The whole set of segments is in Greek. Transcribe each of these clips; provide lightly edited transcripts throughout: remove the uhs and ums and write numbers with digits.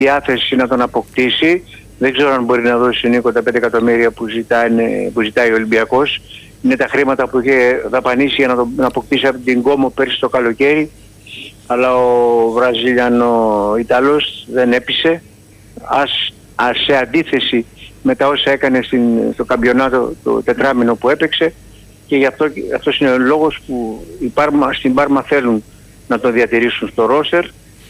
διάθεση να τον αποκτήσει. Δεν ξέρω αν μπορεί να δώσει ο Νίκο τα 5 εκατομμύρια που ζητάει ο Ολυμπιακός. Είναι τα χρήματα που είχε δαπανίσει για να αποκτήσει από την Κόμο πέρσι το καλοκαίρι. Αλλά ο Βραζιλιανο-Ιταλός δεν έπεισε. Σε αντίθεση με τα όσα έκανε στο καμπιονάτο το τετράμινο που έπαιξε, και γι' αυτός είναι ο λόγος που στην Πάρμα θέλουν να το διατηρήσουν στο ρόστερ.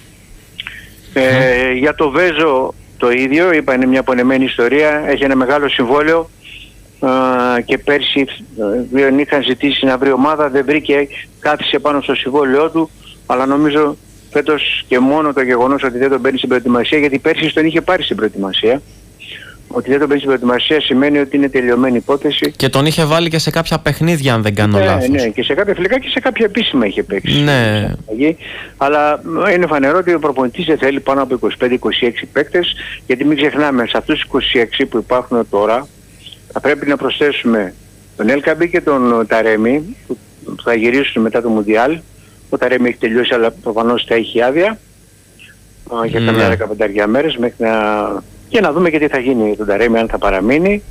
Για το Βέζο το ίδιο, είπα, είναι μια απονεμένη ιστορία, έχει ένα μεγάλο συμβόλαιο και πέρσι είχαν ζητήσει να βρει ομάδα, δεν βρήκε, κάθισε πάνω στο συμβόλαιό του, αλλά νομίζω φέτος και μόνο το γεγονός ότι δεν τον παίρνει στην προετοιμασία, γιατί πέρσι τον είχε πάρει στην προετοιμασία, ότι δεν τον παίρνει στην προετοιμασία σημαίνει ότι είναι τελειωμένη υπόθεση. Και τον είχε βάλει και σε κάποια παιχνίδια, αν δεν κάνω λάθος. Ναι, και σε κάποια φιλικά και σε κάποια επίσημα είχε παίξει. Ναι. Αλλά είναι φανερό ότι ο προπονητής δεν θέλει πάνω από 25-26 παίκτες, γιατί μην ξεχνάμε, σε αυτούς τους 26 που υπάρχουν τώρα, θα πρέπει να προσθέσουμε τον Ελκαμπή και τον Ταρέμι, που θα γυρίσουν μετά το Μουντιάλ. Ο Ταρέμι έχει τελειώσει, αλλά προφανώς θα έχει άδεια για καμιά 15 μέρες και να δούμε και τι θα γίνει με τον Ταρέμι, αν θα παραμείνει.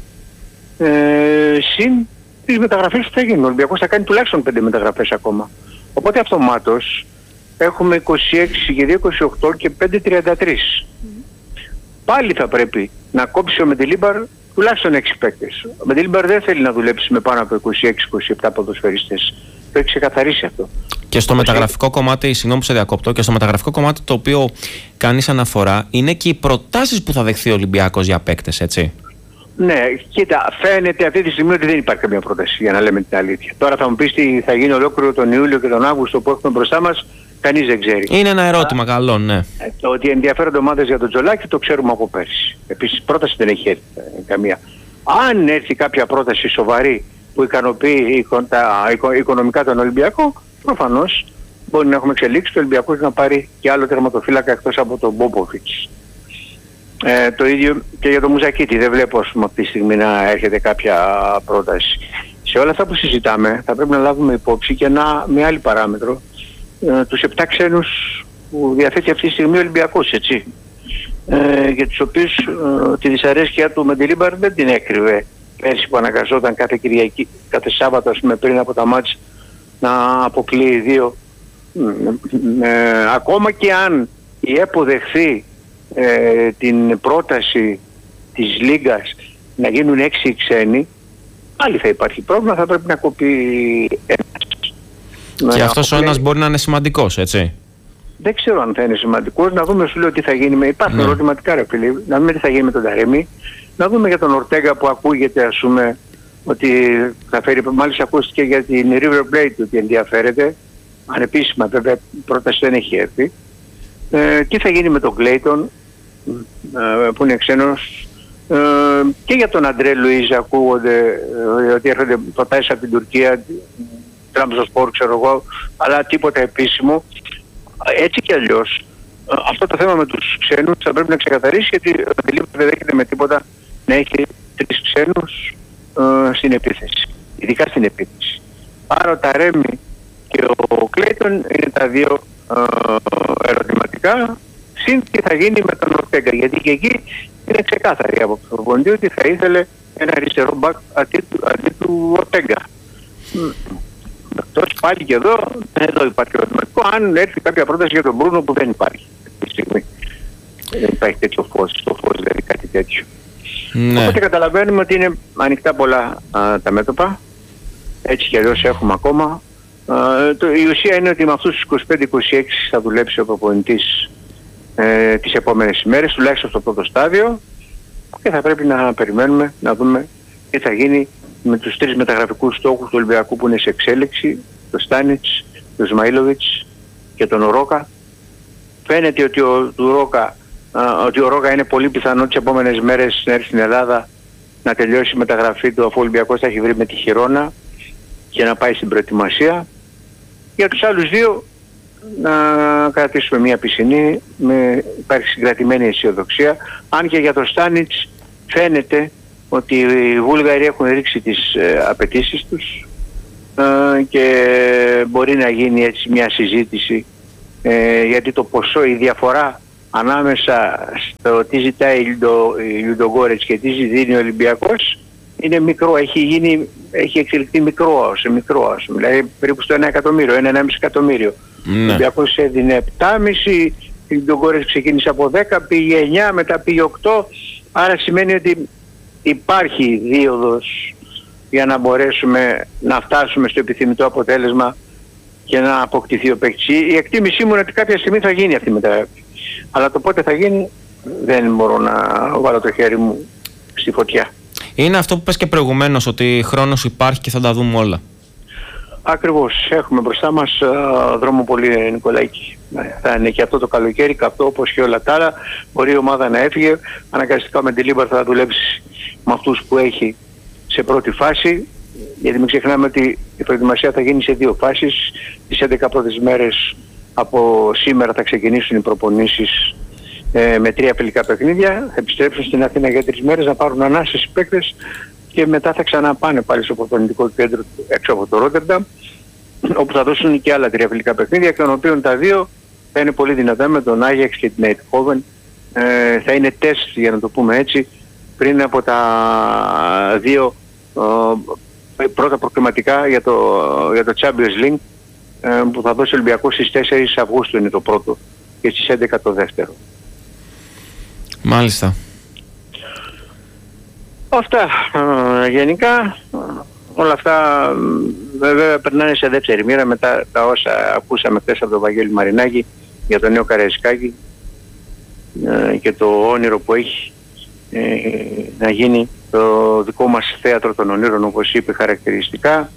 Συν τις μεταγραφές που θα γίνουν. Ο Ολυμπιακός θα κάνει τουλάχιστον 5 μεταγραφές ακόμα. Οπότε αυτομάτως έχουμε 26 και 2, 28 και 5, 33. Πάλι θα πρέπει να κόψει ο Μεντιλίμπαρ τουλάχιστον 6 παίκτες. Ο Μεντιλίμπαρ δεν θέλει να δουλέψει με πάνω από 26-27 ποδοσφαιριστές. Το έχει ξεκαθαρίσει αυτό. Και στο μεταγραφικό κομμάτι, συγγνώμη που σε διακόπτω, και στο μεταγραφικό κομμάτι το οποίο κάνεις αναφορά, είναι και οι προτάσεις που θα δεχθεί ο Ολυμπιακός για παίκτες, έτσι. Ναι, κοίτα, φαίνεται αυτή τη στιγμή ότι δεν υπάρχει καμία πρόταση, για να λέμε την αλήθεια. Τώρα θα μου πεις τι θα γίνει ολόκληρο τον Ιούλιο και τον Αύγουστο που έχουμε μπροστά μας, κανείς δεν ξέρει. Είναι ένα ερώτημα καλό, ναι. Το ότι ενδιαφέρονται ομάδες για τον Τζολάκη το ξέρουμε από πέρσι. Επίσης, πρόταση δεν έχει έρθει καμία. Αν έρθει κάποια πρόταση σοβαρή που ικανοποιεί οικονομικά τον Ολυμπιακό, προφανώς μπορεί να έχουμε εξελίξει το Ολυμπιακός να πάρει και άλλο τερματοφύλακα εκτός από τον Μπόμποβιτς. Το ίδιο και για τον Μουζακίτη. Δεν βλέπω, ας πούμε, αυτή τη στιγμή να έρχεται κάποια πρόταση. Σε όλα αυτά που συζητάμε θα πρέπει να λάβουμε υπόψη και μια άλλη παράμετρο, τους 7 ξένους που διαθέτει αυτή τη στιγμή ο Ολυμπιακός, έτσι. Για τους οποίους τη δυσαρέσκεια του Μεντιλίμπαρ δεν την έκρυβε πέρσι, που αναγκαζόταν κάθε Κυριακή, κάθε Σάββατο, ας πούμε, πριν από τα μάτς να αποκλείει 2. Ακόμα και αν η ΕΠΟ δεχθεί την πρόταση της Λίγκας να γίνουν 6 ξένοι, πάλι θα υπάρχει πρόβλημα, θα πρέπει να κοπεί ένας. Και αυτός ο ένας μπορεί να είναι σημαντικός, έτσι. Δεν ξέρω αν θα είναι σημαντικός, να δούμε, σου λέω, τι θα γίνει. Υπάρχουν ερωτηματικά, ρε φίλοι, να δούμε τι θα γίνει με τον Ταρέμι, να δούμε για τον Ορτέγκα που ακούγεται, ας πούμε, ότι θα φέρει, μάλιστα ακούστηκε για την River Plate ότι ενδιαφέρεται, ανεπίσημα βέβαια, πρόταση δεν έχει έρθει. Τι θα γίνει με τον Κλέιτον, που είναι ξένος, και για τον Αντρέ Λουίζ ακούγονται ότι έρχονται προτάσεις από την Τουρκία, Τραμπζοσπορ, ξέρω εγώ, αλλά τίποτα επίσημο. Έτσι κι αλλιώς, αυτό το θέμα με τους ξένους θα πρέπει να ξεκαθαρίσει, γιατί δεν δέχεται με τίποτα να έχει 3 ξένους στην επίθεση, ειδικά στην επίθεση. Άρα ο Ταρέμι και ο Κλέιτον είναι τα δύο ερωτηματικά. Συν τι θα γίνει με τον Ορτέγκα, γιατί και εκεί είναι ξεκάθαρη από το προπονητή ότι θα ήθελε ένα αριστερό μπακ αντί του Ορτέγκα. Εκτός πάλι και εδώ υπάρχει ερωτηματικό, αν έρθει κάποια πρόταση για τον Μπρούνο που δεν υπάρχει αυτή τη στιγμή. Δεν υπάρχει τέτοιο φως, δηλαδή κάτι τέτοιο. Ναι. Οπότε καταλαβαίνουμε ότι είναι ανοιχτά πολλά τα μέτωπα, έτσι κι αλλιώς έχουμε ακόμα. Η ουσία είναι ότι με αυτούς τους 25-26 θα δουλέψει ο προπονητής τις επόμενες ημέρες, τουλάχιστον στο πρώτο στάδιο, και θα πρέπει να περιμένουμε να δούμε τι θα γίνει με τους 3 μεταγραφικούς στόχους του Ολυμπιακού που είναι σε εξέλιξη, τον Στάνιτς, τον Σμαΐλοβιτς και τον Ορόκα. Φαίνεται ότι ο Ρόκα είναι πολύ πιθανό τις επόμενες μέρες να έρθει στην Ελλάδα να τελειώσει η μεταγραφή του, αφού ο Ολυμπιακός θα έχει βρει με τη Χιρόνα και να πάει στην προετοιμασία. Για τους άλλους 2 να κρατήσουμε μια πισινή, υπάρχει συγκρατημένη αισιοδοξία, αν και για τον Στάνιτς φαίνεται ότι οι Βούλγαροι έχουν ρίξει τις απαιτήσεις τους και μπορεί να γίνει έτσι μια συζήτηση, γιατί το ποσό, η διαφορά ανάμεσα στο τι ζητάει η Λιουντογκόρετς και τι δίνει ο Ολυμπιακός είναι μικρό, έχει εξελιχθεί σε μικρό άσο, δηλαδή περίπου στο 1 εκατομμύριο, 1,5 εκατομμύριο. Ο Ολυμπιακός έδινε 7,5, η Λιουντογκόρετς ξεκίνησε από 10, πήγε 9, μετά πήγε 8, άρα σημαίνει ότι υπάρχει δίωδος για να μπορέσουμε να φτάσουμε στο επιθυμητό αποτέλεσμα και να αποκτηθεί ο παίκτης. Η εκτίμησή μου είναι ότι κάποια στιγμή θα γίνει αυτή η μεταγραφή. Αλλά το πότε θα γίνει δεν μπορώ να βάλω το χέρι μου στη φωτιά. Είναι αυτό που πες και προηγουμένως, ότι χρόνος υπάρχει και θα τα δούμε όλα. Ακριβώς. Έχουμε μπροστά μας δρόμο πολύ, Νικολάκη. Θα είναι και αυτό το καλοκαίρι καυτό όπως και όλα τα άλλα. Μπορεί η ομάδα να έφυγε. Αναγκαστικά με τη Λίμπαρ θα δουλέψει με αυτούς που έχει σε πρώτη φάση. Γιατί μην ξεχνάμε ότι η προετοιμασία θα γίνει σε 2 φάσεις. Τις 11 πρώτες μέρες από σήμερα θα ξεκινήσουν οι προπονήσεις με 3 φιλικά παιχνίδια. Θα επιστρέψουν στην Αθήνα για 3 μέρες να πάρουν ανάσες οι παίκτες και μετά θα ξαναπάνε πάλι στο προπονητικό κέντρο έξω από το Ρότερνταμ, όπου θα δώσουν και άλλα 3 φιλικά παιχνίδια, εκ των οποίων τα 2 θα είναι πολύ δυνατά με τον Άγιαξ και την Eindhoven. Θα είναι τεστ, για να το πούμε έτσι, πριν από τα 2 πρώτα προκριματικά για το Champions League που θα δώσει ο Ολυμπιακός στις 4 Αυγούστου είναι το πρώτο και στις 11 το δεύτερο. Μάλιστα. Αυτά γενικά, όλα αυτά βέβαια περνάνε σε δεύτερη μοίρα μετά τα όσα ακούσαμε χθες από τον Βαγγέλη Μαρινάκη για το νέο Καραϊσκάκη και το όνειρο που έχει να γίνει το δικό μας θέατρο των ονείρων, όπως είπε χαρακτηριστικά,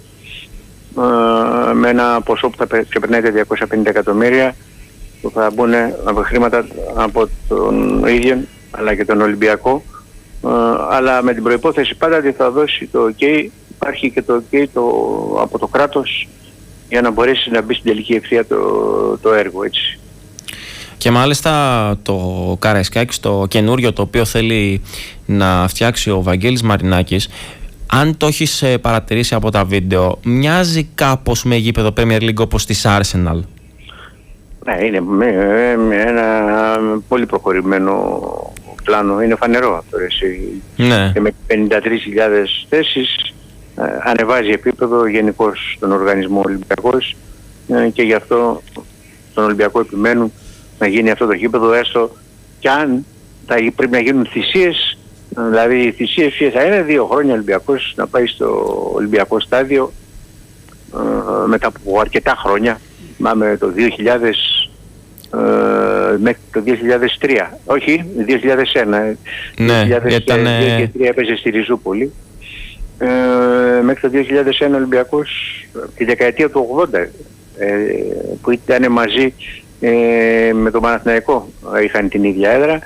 με ένα ποσό που θα ξεπερνάει τα 250 εκατομμύρια που θα μπουν από χρήματα από τον ίδιο αλλά και τον Ολυμπιακό, αλλά με την προϋπόθεση πάντα ότι θα δώσει το OK, υπάρχει και το OK από το κράτος για να μπορέσει να μπει στην τελική ευθεία το έργο, έτσι. Και μάλιστα το Καραϊσκάκης, το καινούριο το οποίο θέλει να φτιάξει ο Βαγγέλης Μαρινάκης, αν το έχεις παρατηρήσει από τα βίντεο, μοιάζει κάπως με γήπεδο Premier League όπως της Arsenal. Ναι, είναι ένα πολύ προχωρημένο πλάνο, είναι φανερό αυτό. Ναι. Και με 53.000 θέσεις ανεβάζει επίπεδο γενικώς τον οργανισμό Ολυμπιακός και γι' αυτό τον Ολυμπιακό επιμένουν να γίνει αυτό το γήπεδο, έστω και αν πρέπει να γίνουν θυσίες. Δηλαδή οι θυσίες θα είναι 2 χρόνια ο Ολυμπιακός να πάει στο Ολυμπιακό στάδιο μετά από αρκετά χρόνια. Πάμε το 2000 μέχρι το 2003, όχι 2001, ναι, 2003 έπαιζε στη Ριζούπολη, μέχρι το 2001 ο Ολυμπιακός τη δεκαετία του 80 που ήταν μαζί με τον Παναθηναϊκό, είχαν την ίδια έδρα,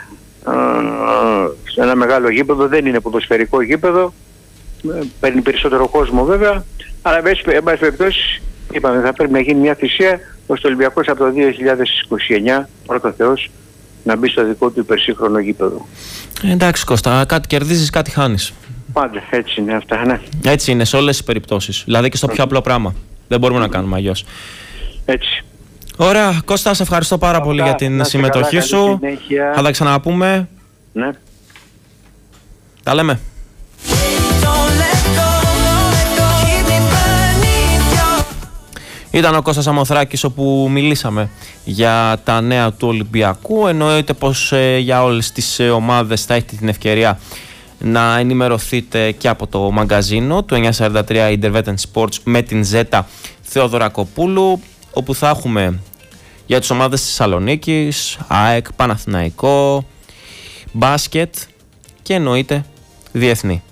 σε ένα μεγάλο γήπεδο, δεν είναι ποδοσφαιρικό γήπεδο, παίρνει περισσότερο κόσμο βέβαια, αλλά εν πάση περιπτώσει είπαμε θα πρέπει να γίνει μια θυσία ώστε ο Ολυμπιακός από το 2029 πρώτο Θεός να μπει στο δικό του υπερσύγχρονο γήπεδο. Εντάξει Κώστα, κάτι κερδίζεις, κάτι χάνεις. Πάντα έτσι είναι αυτά, ναι. Έτσι είναι σε όλες τις περιπτώσεις, δηλαδή και στο πιο απλό πράγμα. Δεν μπορούμε να κάνουμε αλλιώς. Έτσι. Ωραία, Κώστα, σε ευχαριστώ πάρα πολύ για την συμμετοχή σου. Θα τα ξαναπούμε. Ναι. Τα λέμε. Ήταν ο Κώστας Αμοθράκης, όπου μιλήσαμε για τα νέα του Ολυμπιακού. Εννοείται πως για όλες τις ομάδες θα έχετε την ευκαιρία να ενημερωθείτε και από το μαγκαζίνο του 943 Intervetten Sports με την Ζέτα Θεοδωρακοπούλου, όπου θα έχουμε για τις ομάδες της Θεσσαλονίκης, ΑΕΚ, Παναθηναϊκό, μπάσκετ και εννοείται διεθνή.